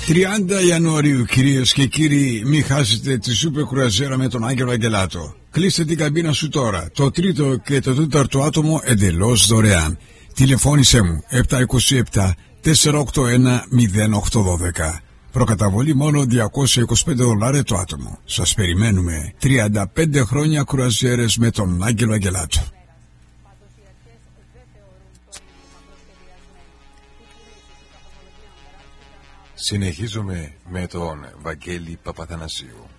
30 Ιανουαρίου, κυρίες και κύριοι, μην χάσετε τη σούπερ κρουαζιέρα με τον Άγγελο Αγγελάτο. Κλείστε την καμπίνα σου τώρα. Το τρίτο και το τέταρτο άτομο εντελώς δωρεάν. Τηλεφώνησέ μου 727 481 0812. Προκαταβολή μόνο $225 το άτομο. Σας περιμένουμε. 35 χρόνια κρουαζιέρες με τον Άγγελο Αγγελάτο. Συνεχίζουμε με τον Βαγγέλη Παπαθανασίου.